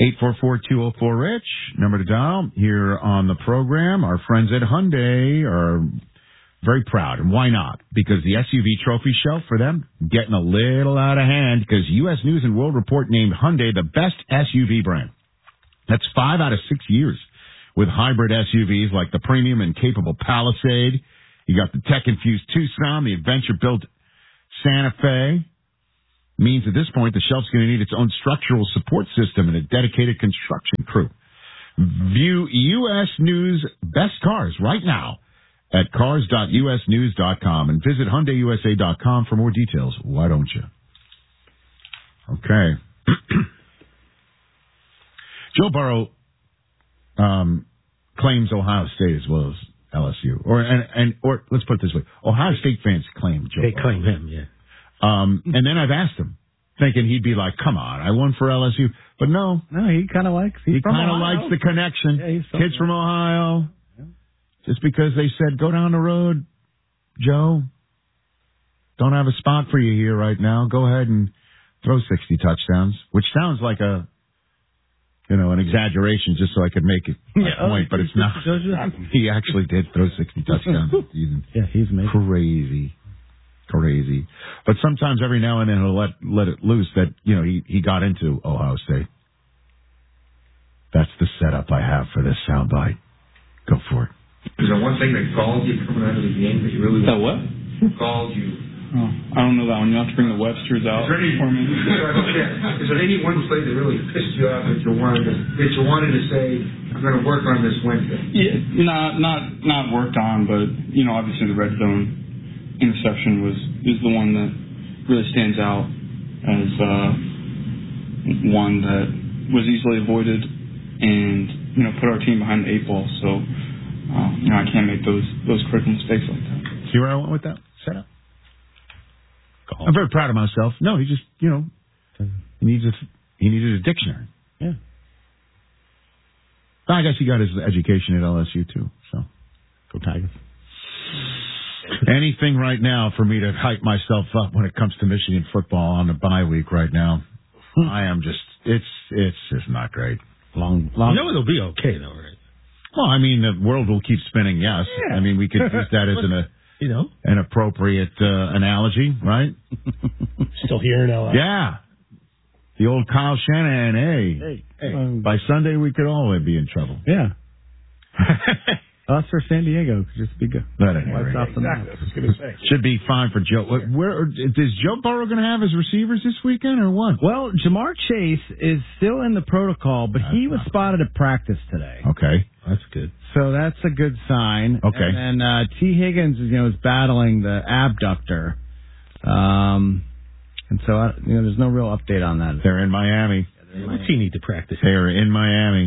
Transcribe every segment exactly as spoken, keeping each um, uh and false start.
eight four four, two oh four, RICH, number to dial here on the program. Our friends at Hyundai are very proud, and why not? Because the S U V trophy shelf for them getting a little out of hand because U S News and World Report named Hyundai the best S U V brand. That's five out of six years with hybrid S U Vs like the premium and capable Palisade. You got the tech-infused Tucson, the adventure-built Santa Fe. Means at this point the shelf's going to need its own structural support system and a dedicated construction crew. View U S News best cars right now at cars dot u s news dot com and visit Hyundai U S A dot com for more details. Why don't you? Okay. Joe Burrow um, claims Ohio State as well as L S U, or and, and or let's put it this way: Ohio State fans claim Joe. They Burrow. claim him, yeah. Um, and then I've asked him, thinking he'd be like, "Come on, I won for L S U," but no, no, he kind of likes. He kind of likes the connection. Yeah, he's Kids from Ohio. Yeah. Just because they said, "Go down the road, Joe. Don't have a spot for you here right now. Go ahead and throw sixty touchdowns," which sounds like a, you know, an exaggeration, just so I could make it my yeah, point, but it's not. He actually did throw sixty touchdowns this season. Yeah, he's amazing. Crazy. Crazy. But sometimes every now and then he'll let let it loose that, you know, he, he got into Ohio State. That's the setup I have for this soundbite. Go for it. Is there one thing that called you coming out of the game that you really... That what? Called you... Oh, I don't know that one. You have to bring the Websters out is there any, for me. Is there any one play that really pissed you off that you wanted to, that you wanted to say, I'm going to work on this Wednesday? Yeah, not, not, not worked on, but, you know, obviously the red zone interception was is the one that really stands out as uh, one that was easily avoided and, you know, put our team behind the eight ball. So, uh, you know, I can't make those those critical mistakes like that. See where I went with that setup? I'm very proud of myself. No, he just, you know, he needs a he needed a dictionary. Yeah. I guess he got his education at L S U too. So, go Tigers. Anything right now for me to hype myself up when it comes to Michigan football on the bye week right now. I am just, it's it's just not great. Long, long. You know it'll be okay though, right? Well, I mean, the world will keep spinning, yes. Yeah. I mean, we could use that as an, a, you know, an appropriate uh, analogy, right? Still here in L A. Yeah. The old Kyle Shanahan, hey. Hey, hey. Um, By Sunday, we could all be in trouble. Yeah. Us or San Diego could just be good. That ain't Wipes right. off the Exactly. map. That's what I was going to say. Should be fine for Joe. What, where is Joe Burrow going to have his receivers this weekend or what? Well, Jamar Chase is still in the protocol, but That's he was not spotted at practice today. Okay. That's good. So that's a good sign. Okay. And then uh, T. Higgins, you know, is battling the abductor. Um, and so, I, you know, there's no real update on that. They're in Miami. Yeah, they're in What's Miami. he need to practice? They're in Miami.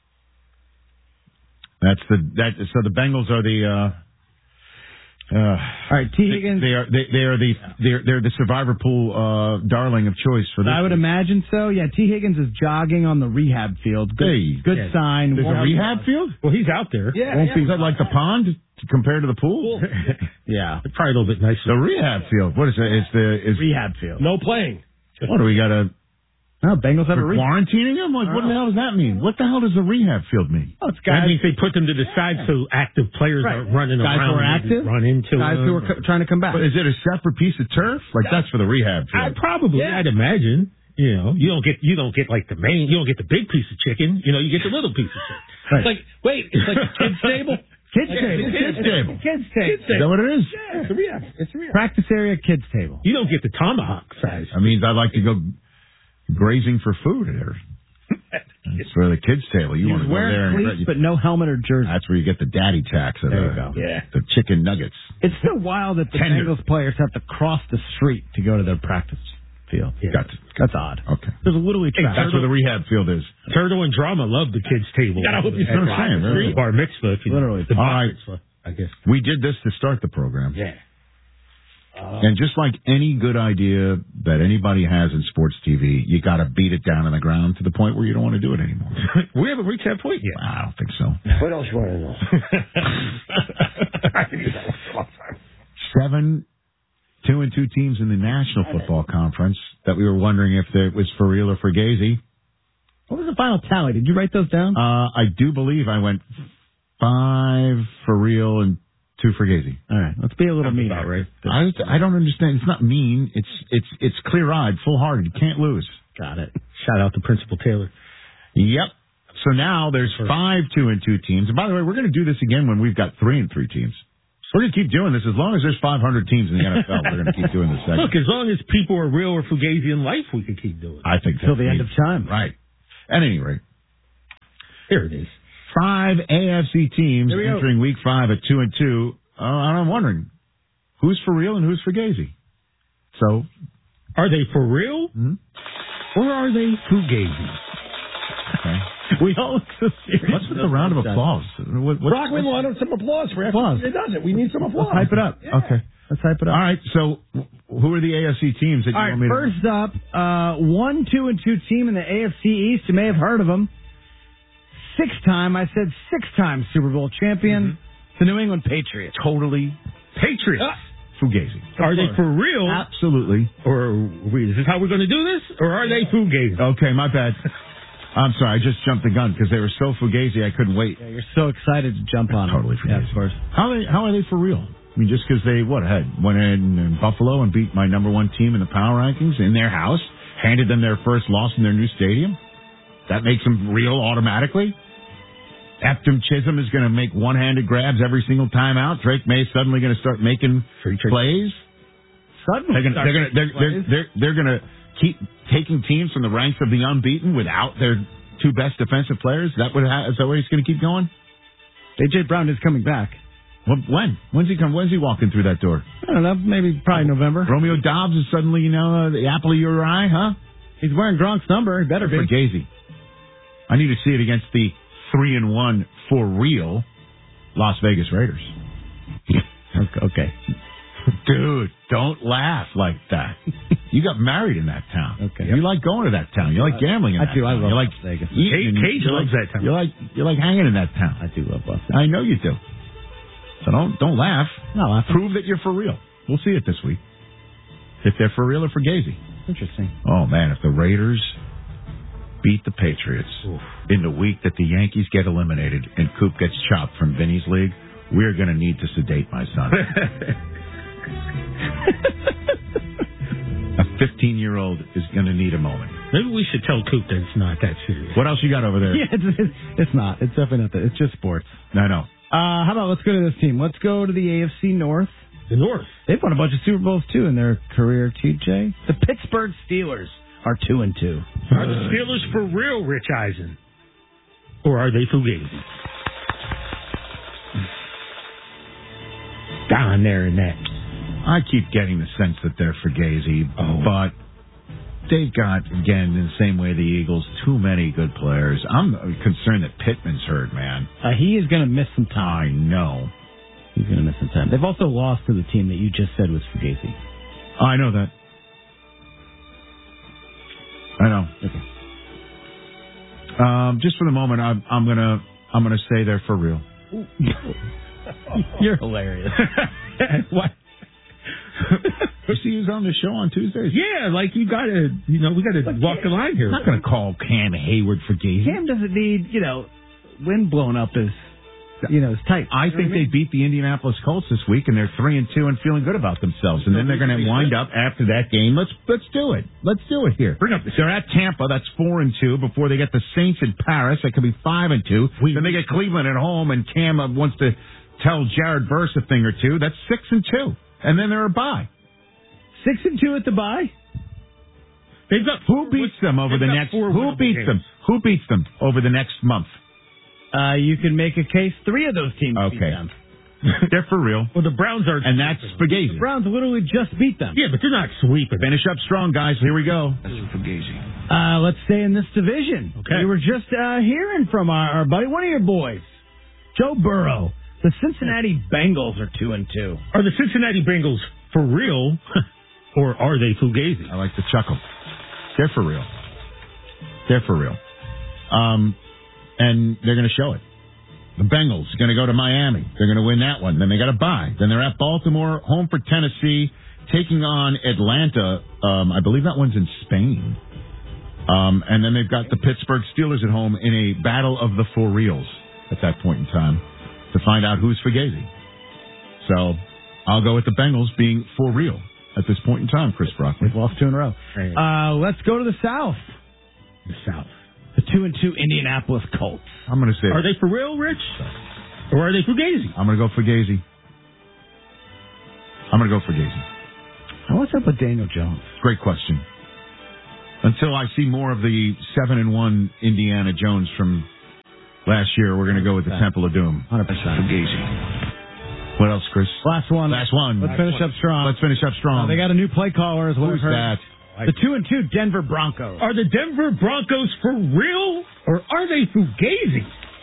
That's the that. So the Bengals are the. Uh, uh, All right, T. Higgins. They, they are they, they are the they're they're the survivor pool uh, darling of choice for this. I would week. imagine so. Yeah, T. Higgins is jogging on the rehab field. Good, Hey, good yeah. sign. There's a Won't- rehab field. Well, he's out there. Yeah, Won't yeah. be, is that like the pond compared to the pool? Yeah, Probably a little bit nicer. The rehab field. What is it? It's the is rehab field. No playing. what do we got to No, Bengals have a for rehab. quarantining them? Like what the hell does that mean? What the hell does a rehab field mean? Oh, it's That guys, means they put them to the side so active players Right. are running Guys around. who are and active? Run into guys them. who are co- trying to come back. But is it a separate piece of turf? Like that's for the rehab I field. probably, Yeah. I'd imagine. You know, you don't get you don't get like the main, you don't get the big piece of chicken. You know, you get the little piece of chicken. Right. It's like, wait, it's like a kid's table. Kids Like, table. kids table. Kids table. Is that what it is? Yeah, it's a rehab. It's a rehab. Practice area, kids table. You don't get the tomahawk size. That means I'd like to go grazing for food there. It's for the kids' table. You He's want to go there wearing and cleats, but no helmet or jersey. that's where you get the daddy tax of There the, you go. Yeah. the chicken nuggets. It's still wild that the Tender. Bengals players have to cross the street to go to their practice field. Yeah. Got to, That's odd. okay. There's a literally track. That's where the rehab field is. Turtle and Drama love the kids' table. gotta hope you At see what I'm saying, the really. Bar mitzvah. If you Literally. The All bar right. mitzvah, I guess. We did this to start the program. Yeah. And just like any good idea that anybody has in sports T V, you got to beat it down on the ground to the point where you don't want to do it anymore. We haven't reached that point yet. I don't think so. What else you want to know? I think that was a long time. Seven, two and two teams in the National Football Conference that we were wondering if it was for real or for Gazy. What was the final tally? Did you write those down? Uh, I do believe I went five for real and two for Gazy. All right, let's be a little mean. About right. I, I don't understand. It's not mean. It's it's it's clear-eyed, full-hearted. You can't lose. Got it. Shout out to Principal Taylor. Yep. So now there's five two and two teams. And by the way, we're going to do this again when we've got three and three teams. We're going to keep doing this as long as there's five hundred teams in the N F L. We're going to keep doing this segment. Look, as long as people are real or fugazi in life, we can keep doing it. I think Till the end of time. Right. At any rate, Here it is. five A F C teams Here we go. entering Week Five at two and two. Uh, and I'm wondering who's for real and who's fugazi. So, Are they for real? hmm? Or are they fugazi? Okay. We all look so serious. What's with the round of applause? What, what, Brock, we wanted some applause for Applause. everything that does it. We need some applause. Let's hype it up. Yeah. Okay. Let's hype it up. All right. So, who are the A F C teams that you All right, want me to? first up, uh, one, two, and two team in the A F C East. You may have heard of them. Six-time, I said six-time Super Bowl champion, the New England Patriots. Totally Patriots. fugazi. Are they for real? Absolutely. Or is this how we're going to do this? Or are they fugazi? Okay, my bad. I'm sorry, I just jumped the gun because they were so fugazi I couldn't wait. Yeah, you're so excited to jump on Totally them. Yeah, fugazi. of course. How are they, how are they for real? I mean, just because they, what, had, went in, in Buffalo and beat my number one team in the power rankings in their house, handed them their first loss in their new stadium? That makes them real automatically? Efton Chisholm is going to make one-handed grabs every single time out. Drake May is suddenly going to start making plays. Suddenly, They're going to they're gonna, they're, they're, they're, they're gonna keep taking teams from the ranks of the unbeaten without their two best defensive players. Is that what is that way it's going to keep going? A J Brown is coming back. Well, when? When's he come? When's he walking through that door? I don't know, maybe probably November. Romeo Dobbs is suddenly, you know, uh, the apple of your eye, huh? He's wearing Gronk's number. He better be. For Gazy. I need to see it against the three and one for real Las Vegas Raiders. Okay. okay. Dude, don't laugh like that. You got married in that town. Okay. You like going to that town. You like gambling in I that do. town. I love you like Las Vegas. eating. Cage You loves like, that town. You like you like hanging in that town. I do love Las Vegas. I know you do. So don't don't laugh. No, laughing. Prove that you're for real. We'll see it this week. If they're for real or for Gazy. Interesting. Oh man, if the Raiders beat the Patriots Oof. in the week that the Yankees get eliminated and Coop gets chopped from Vinny's league, we're going to need to sedate my son. A fifteen-year-old is going to need a moment. Maybe we should tell Coop that it's not that serious. What else you got over there? Yeah, it's, it's, it's not. It's definitely not that. It's just sports. No, no. Uh, how about let's go to this team. Let's go to the A F C North. The North. They've won a bunch of Super Bowls, too, in their career, T J. The Pittsburgh Steelers are two and two. Are the Steelers for real, Rich Eisen? Or are they fugazi? Down there in that. I keep getting the sense that they're fugazi, Oh. but they've got, again, in the same way the Eagles, too many good players. I'm concerned that Pittman's hurt, man. Uh, he is going to miss some time. I know. He's going to miss some time. They've also lost to the team that you just said was Fugazi. I know that. I know. Okay. Um, just for the moment, I'm, I'm gonna I'm gonna say they're for real. You're hilarious. What? You see who's on the show on Tuesdays? Yeah, like you got to, you know, we got to walk the line here. I'm not gonna call Cam Hayward for Gazy. Cam doesn't need, you know, wind blown up his, you know, his tight. I think they beat the Indianapolis Colts this week, and they're three and two and feeling good about themselves. And then they're going to wind up after that game. Let's let's do it. Let's do it here. Bring up the- They're at Tampa. That's four and two. Before they get the Saints in Paris, that could be five and two. Then they get Cleveland at home, and Cam uh, wants to tell Jared Verse a thing or two. That's six and two. And then they're a bye. Six and two at the bye. They've got Who beats them over they've the got next? four Who winnable beats games. them? Who beats them over the next month? Uh, you can make a case three of those teams beat Okay. them. They're for real. Well, the Browns are, And that's The Fugazi. Browns literally just beat them. yeah, but they're not sweeping. Finish up strong, guys. Here we go. Uh, let's stay in this division. Okay. We were just uh, hearing from our, our buddy, one of your boys, Joe Burrow. The Cincinnati Bengals are two and two. Are the Cincinnati Bengals for real, or are they fugazi? I like the chuckle. They're for real. They're for real. Um, and they're going to show it. The Bengals are going to go to Miami. They're going to win that one. Then they got a bye. Then they're at Baltimore, home for Tennessee, taking on Atlanta. Um, I believe that one's in Spain. Um, and then they've got the Pittsburgh Steelers at home in a battle of the for reals at that point in time to find out who's Fugazi. So I'll go with the Bengals being for real at this point in time, Chris Brockman. They've lost two in a row. Uh, let's go to the South. The South. The two and two Indianapolis Colts. I'm going to say... Are they for real, Rich? Or are they Fugazi? I'm going to go Fugazi. I'm going to go Fugazi. What's up with Daniel Jones? Great question. Until I see more of the seven and one Indiana Jones from last year, we're going to go with the Temple of Doom. one hundred percent. Fugazi. What else, Chris? Last one. Last one. Let's finish up strong. Let's finish up strong. Uh, they got a new play caller as well. Who's that? The two and two Denver Broncos. Are the Denver Broncos for real, or are they Fugazi?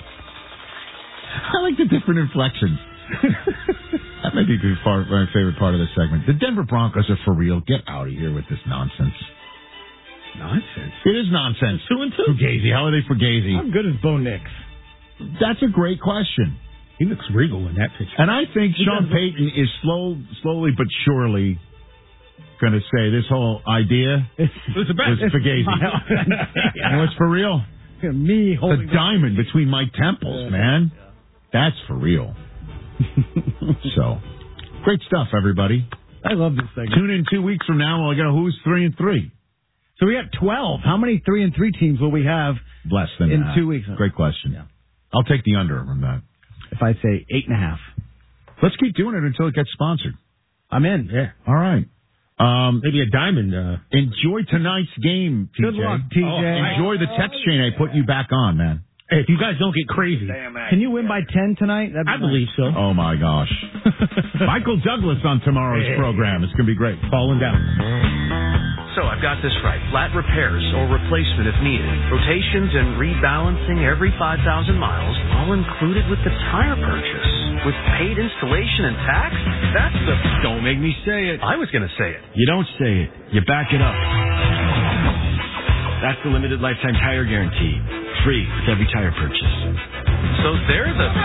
I like the different inflections. That may be far, my favorite part of this segment. The Denver Broncos are for real. Get out of here with this nonsense. Nonsense. It is nonsense. Two and two. Fugazi. How are they Fugazi? How good is Bo Nix? That's a great question. He looks regal in that picture. And I think He Sean does. Payton is slow, slowly but surely going to say this whole idea It's, It's a bet. is Fugazi. You know, it's for real. me The holding diamond between my temples, man. That's for real. So, great stuff, everybody. I love this thing. Tune in two weeks from now. We'll get a who's three and three. So we have twelve. How many three and three teams will we have Less than in that. two weeks? Great question. Yeah. I'll take the under from that. If I say eight and a half, Let's keep doing it until it gets sponsored. I'm in. Yeah. All right. Um, Maybe a diamond. Uh, enjoy tonight's game, T J. Good luck, T J. Oh, Enjoy the text chain I put you back on, man. hey, if you guys don't get crazy, Can you win by ten tonight? That'd be I nice. believe so. Oh, my gosh. Michael Douglas on tomorrow's Yeah. program. It's going to be great. Falling down. So I've got this right. Flat repairs or replacement if needed. Rotations and rebalancing every five thousand miles, all included with the tire purchase. With paid installation and tax? That's the... Don't make me say it. I was going to say it. You don't say it. You back it up. That's the limited lifetime tire guarantee. Free with every tire purchase. So they're the...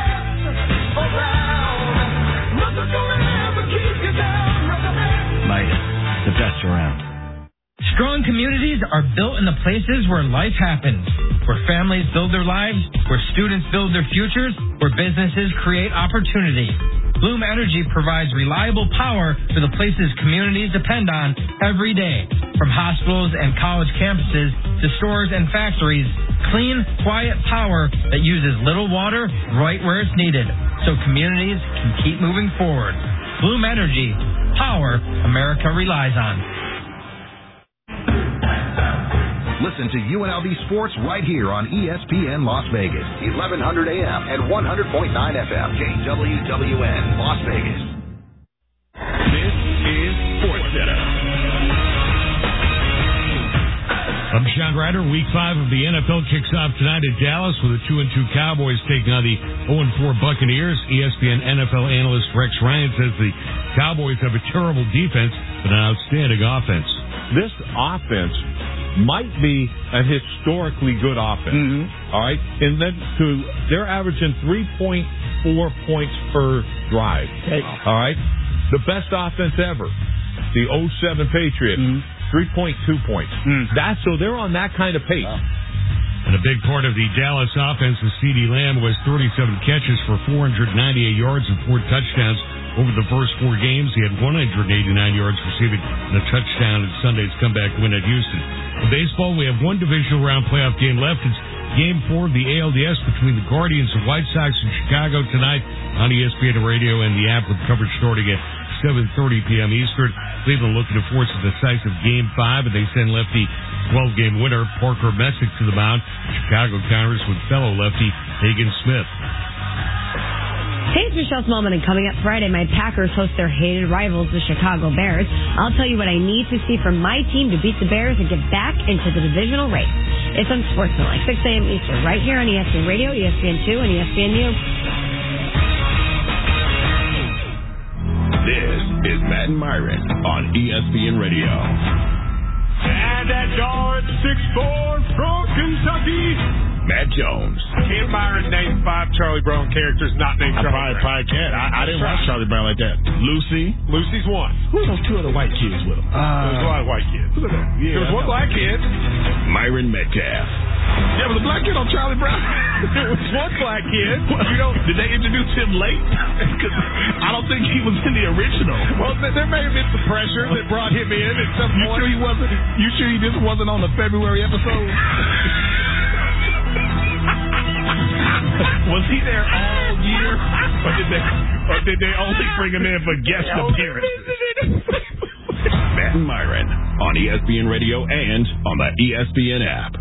Midas, the best around. Strong communities are built in the places where life happens, where families build their lives, where students build their futures, where businesses create opportunity. Bloom Energy provides reliable power for the places communities depend on every day. From hospitals and college campuses to stores and factories, clean, quiet power that uses little water right where it's needed, so communities can keep moving forward. Bloom Energy, power America relies on. Listen to U N L V Sports right here on E S P N Las Vegas, eleven hundred A M and one hundred point nine F M, K W W N, Las Vegas. This is Sports Center. I'm Sean Ryder. Week five of the N F L kicks off tonight at Dallas with the two and two Cowboys taking on the oh and four Buccaneers. E S P N N F L analyst Rex Ryan says the Cowboys have a terrible defense but an outstanding offense. This offense might be a historically good offense. Mm-hmm. All right. And then to they're averaging three point four points per drive. Hey. All right. The best offense ever. The oh seven Patriots. Mm-hmm. three point two points. Mm. That's so they're on that kind of pace. Wow. And a big part of the Dallas offense was CeeDee Lamb was thirty-seven catches for four hundred ninety-eight yards and four touchdowns over the first four games. He had one hundred eighty-nine yards receiving and a touchdown in Sunday's comeback win at Houston. In baseball, we have one divisional round playoff game left. It's game four of the A L D S between the Guardians and White Sox in Chicago tonight on E S P N Radio and the app with coverage starting at seven thirty p.m. Eastern. Cleveland looking to force a decisive game five, and they send lefty twelve-game winner Parker Messick to the mound. Chicago counters with fellow lefty Hagen Smith. Hey, it's Michelle Smallman, and coming up Friday, my Packers host their hated rivals, the Chicago Bears. I'll tell you what I need to see from my team to beat the Bears and get back into the divisional race. It's on Sportsmanlike, six a.m. Eastern, right here on E S P N Radio, E S P N two, and E S P N U. This is Matt and Myron on E S P N Radio. And at Dart six four from Kentucky, Matt Jones. Can Myron name five Charlie Brown characters not named I Charlie probably, Brown? probably can't. I, I didn't watch Charlie Brown like that. Lucy. Lucy's one. Who are those two other white kids with him? Uh, there was a lot of white kids. Yeah, there was one black kid. Myron Metcalf. Yeah, was the black kid on Charlie Brown? It was one black kid. You know, did they introduce him late? Because I don't think he was in the original. Well, there may have been some pressure that brought him in at some point. You sure he wasn't? You sure he just wasn't on the February episode? Was he there all year, or did they, or did they only bring him in for guest appearances? Matt and Myron on E S P N Radio and on the E S P N app.